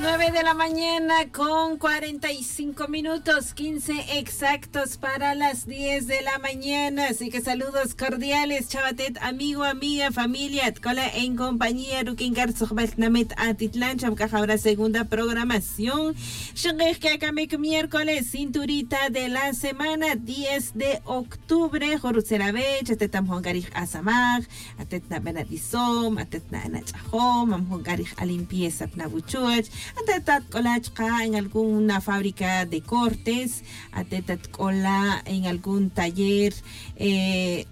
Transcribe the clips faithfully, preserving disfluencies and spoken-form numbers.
nueve de la mañana con cuarenta y cinco minutos, quince exactos para las diez de la mañana. Así que saludos cordiales, chavatet, amigo, amiga, familia, Atcola en compañía, Rukingar, Sohbaltnamet, Atitlán, Chamcajabra, segunda programación. Shengek miércoles, cinturita de la semana, diez de octubre, Joruserabech, Atetam Hongarij Asamaj, Atetna Benadisom, Atetna Anachahom, Amhongarij Alimpieza Pnabuchuach. Atetat colachka en alguna fábrica de cortes, atetat cola en algún taller, eh,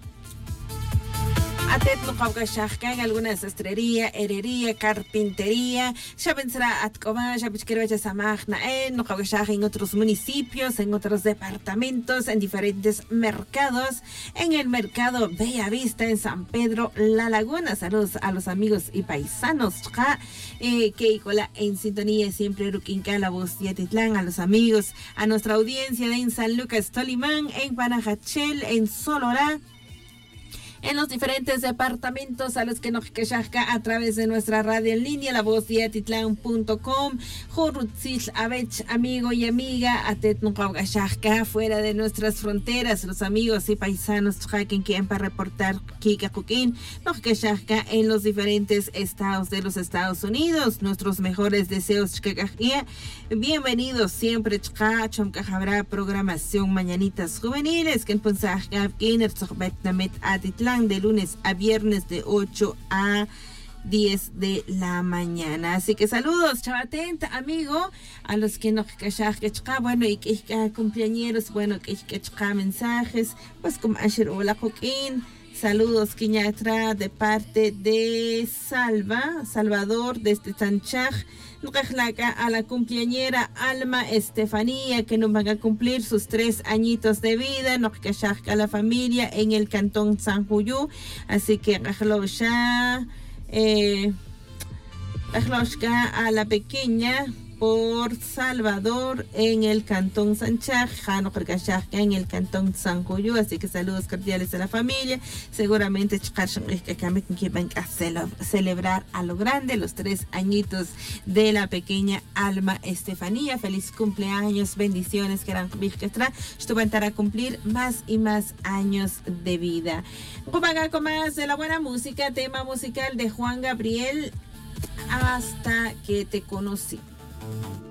atet no en alguna sastrería, herrería, carpintería, ya pensará atcoba, ya pichquerocha samagna, en no en otros municipios, en otros departamentos, en diferentes mercados, en el mercado Bella Vista en San Pedro La Laguna. Saludos a los amigos y paisanos eh, que cola en sintonía siempre Ruquinca, la voz de Atitlán, a los amigos, a nuestra audiencia de en San Lucas Tolimán, en Panajachel, en Solorá, en los diferentes departamentos a los que nos quechasca a través de nuestra radio en línea, la voz de atitlán punto com, Jorutzil Abech, amigo y amiga, Atet Nucaugashaska, fuera de nuestras fronteras, los amigos y paisanos que quieren para reportar Kika Kukin, nos quechasca en los diferentes estados de los Estados Unidos. Nuestros mejores deseos, Chkakajia. Bienvenidos siempre, Chkachom, habrá programación Mañanitas Juveniles, que en Punzajka, Kiner, Sohbetnamet, Atitlán, de lunes a viernes de ocho a diez de la mañana. Así que saludos, chavatenta, amigo, a los que nos cachaj que chca, bueno, y que cumpleañeros, bueno, que chca mensajes, pues como ayer hola Joaquín, saludos Quiñatra de parte de Salva, Salvador desde Sanchaj. A la cumpleañera Alma Estefanía, que nos van a cumplir sus tres añitos de vida, nos a la familia en el cantón San Juyú. Así que eh, a la pequeña por Salvador en el cantón Sanchaj, en el cantón San Juyú. Así que saludos cordiales a la familia. Seguramente que van a celebrar a lo grande los tres añitos de la pequeña Alma Estefanía. Feliz cumpleaños, bendiciones, que eran estuvo a cumplir más y más años de vida. Vamos con más de la buena música, tema musical de Juan Gabriel, Hasta que te conocí.